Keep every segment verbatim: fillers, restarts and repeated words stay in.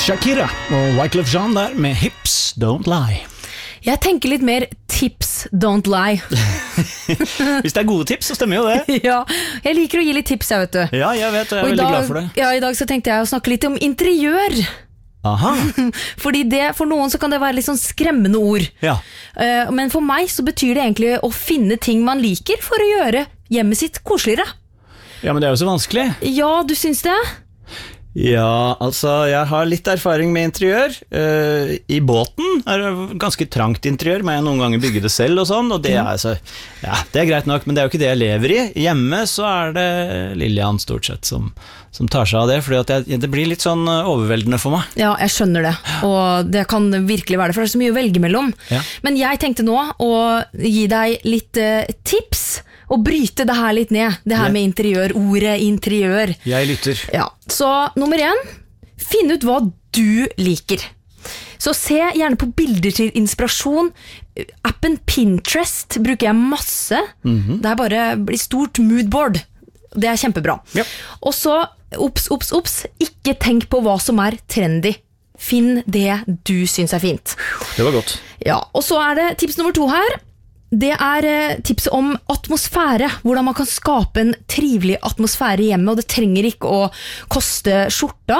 Shakira og Wyclef Jean der med Hips Don't Lie. Jeg tenker litt mer tips don't lie. Hvis det er gode tips, så stemmer jo det. Ja, jeg liker å gi litt tips, jeg vet du. Ja, jeg vet, og jeg er Og i veldig dag, glad for det. Ja, i dag så tenkte jeg å snakke litt om interiør. Aha. Fordi det, for noen så kan det være litt sånn skremmende ord. Ja. Uh, men for meg så betyr det egentlig å finne ting man liker for å gjøre hjemmet sitt koseligere. Ja, men det er jo så vanskelig. Ja, du syns det? Ja, altså, jeg har litt erfaring med interiør. Uh, I båten er det ganske trangt interiør, men jeg noen ganger bygger det selv og sånn, og det er, altså, ja, det er greit nok, men det er jo ikke det jeg lever i. Hjemme så er det Lilian stort sett som, som tar seg av det, fordi at jeg, det blir litt sånn overveldende for meg. Ja, jeg skjønner det, og det kan virkelig være det, for det er så mye å velge mellom. Ja. Men jeg tenkte nå å gi deg litt uh, tips, og bryte det her litt ned, det her Ja. med interiør, ordet interiør. Jeg lytter. Ja, så nummer én, finn ut hva du liker. Så se gjerne på bilder til inspirasjon. Appen Pinterest bruker jeg masse. Mm-hmm. Det er bare blir stort moodboard. Det er kjempebra. Ja. Og så, opps, opps, opps, ikke tenk på hva som er trendy. Finn det du synes er fint. Det var godt. Ja, og så er det tips nummer to her. Det er eh, tipset om atmosfære, hvordan man kan skape en trivelig atmosfære hjemme, og det trenger ikke å koste skjorta.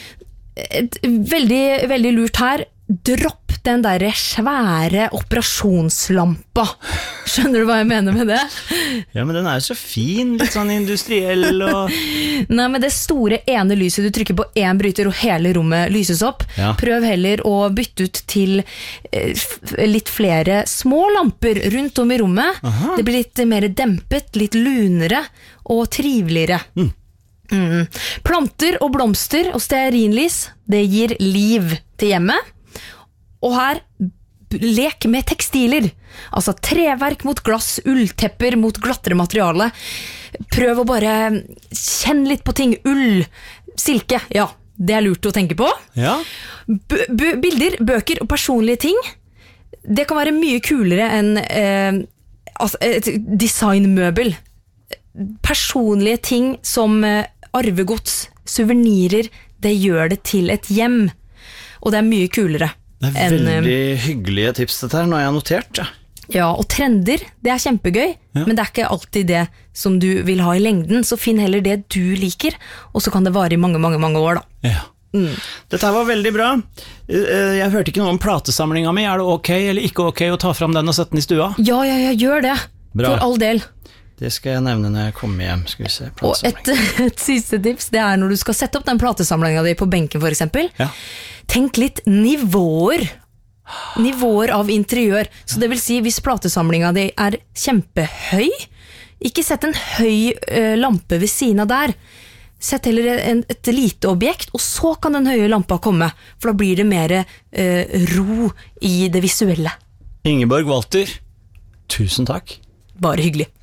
Et veldig, veldig lurt her, dropp den der svære operasjonslampa. Skjønner du hva jeg mener med det? Ja, men den er jo så fin, litt sånn industriell og... Nei, men det store ene lyset du trykker på en bryter og hele rommet lyses opp. Ja. Prøv heller å bytte ut til eh, f- litt flere små lamper rundt om i rommet. Aha. Det blir litt mer dempet, litt lunere og triveligere. Mm. Mm. Planter og blomster og stearinlys, det gir liv til hjemmet. Og her, b- lek med tekstiler. Altså treverk mot glass, ulltepper mot glattere materiale. Prøv å bare kjenne litt på ting. Ull, silke, ja, det er lurt å tenke på. Ja. B- b- bilder, bøker og personlige ting, det kan være mye kulere enn eh, altså, et designmøbel. Personlige ting som eh, arvegods, suvenirer, det gjør det til et hjem. Og det er mye kulere. Det er enn, veldig hyggelige tips dette her, nå har jeg notert. Ja. Ja, og trender, det er kjempegøy, Ja. men det er ikke alltid det som du vil ha i lengden, så finn heller det du liker, og så kan det vare i mange, mange, mange år da. Ja. Mm. Dette her var veldig bra. Eh, Jeg hørte ikke noe om platesamlinga mi. Er det ok eller ikke ok å ta fram den og sette den i stua? Ja, ja, ja, gjør det. Bra. For all del. Det skal jeg nevne når jeg kommer hjem. Skal vi se, Og et, et siste tips, det er når du skal sette opp den platesamlinga di på benken for eksempel. Ja. Tenk litt nivåer. Nivåer av interiør. Så det vil si, hvis platesamlinga di er kjempehøy, ikke sett en høy eh, lampe ved siden av der. Sett heller en, et lite objekt, og så kan den høye lampa komme. For da blir det mer eh, ro i det visuelle. Ingeborg Walter, tusen takk. Bare hyggelig.